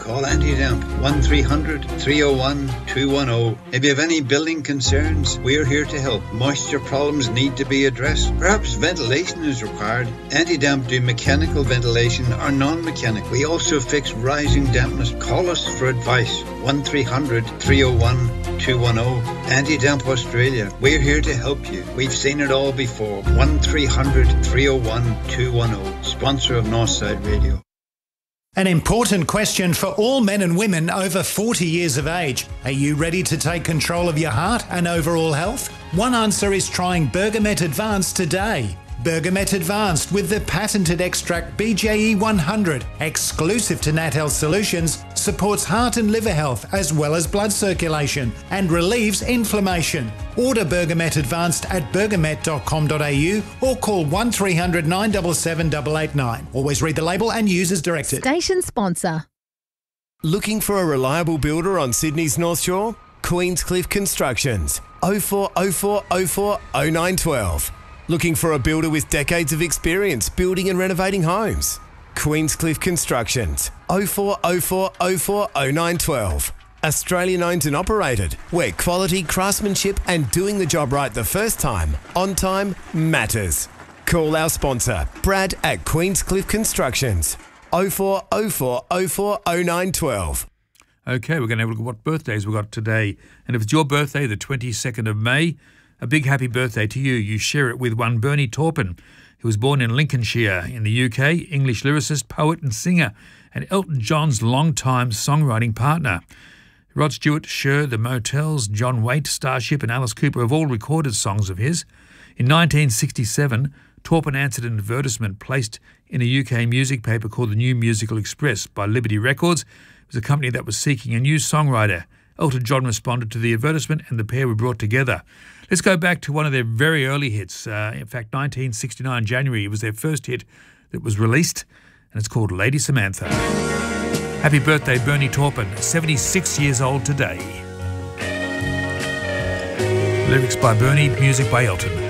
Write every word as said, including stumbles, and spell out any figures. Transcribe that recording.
call Anti-Damp one three hundred, three oh one, two one oh. If you have any building concerns, we're here to help. Moisture problems need to be addressed. Perhaps ventilation is required. Anti-Damp do mechanical ventilation or non-mechanical. We also fix rising dampness. Call us for advice. one three hundred, three oh one, two one oh. Anti-Damp Australia. We're here to help you. We've seen it all before. one three hundred, three oh one, two one oh. Sponsor of Northside Radio. An important question for all men and women over forty years of age. Are you ready to take control of your heart and overall health? One answer is trying Bergamet Advanced today. Bergamet Advanced with the patented extract B J E one hundred, exclusive to Nat Health Solutions, supports heart and liver health as well as blood circulation and relieves inflammation. Order Bergamet Advanced at bergamet dot com dot a u or call one three hundred, nine seven seven, eight eight nine. Always read the label and use as directed. Station sponsor. Looking for a reliable builder on Sydney's North Shore? Queenscliff Constructions. oh four oh four oh four oh nine one two. Looking for a builder with decades of experience building and renovating homes? Queenscliff Constructions. oh four oh four oh four oh nine one two. Australian owned and operated, where quality, craftsmanship and doing the job right the first time, on time, matters. Call our sponsor, Brad at Queenscliff Constructions. oh four oh four oh four oh nine one two. Okay, we're going to have a look at what birthdays we've got today. And if it's your birthday, the twenty-second of May, a big happy birthday to you. You share it with one Bernie Taupin, who was born in Lincolnshire in the U K, English lyricist, poet and singer, and Elton John's longtime songwriting partner. Rod Stewart, Cher, The Motels, John Waite, Starship and Alice Cooper have all recorded songs of his. In nineteen sixty-seven, Taupin answered an advertisement placed in a U K music paper called The New Musical Express by Liberty Records. It was a company that was seeking a new songwriter. Elton John responded to the advertisement and the pair were brought together. Let's go back to one of their very early hits. Uh, in fact, nineteen sixty-nine, January, it was their first hit that was released, and it's called Lady Samantha. Happy birthday, Bernie Taupin, seventy-six years old today. Lyrics by Bernie, music by Elton.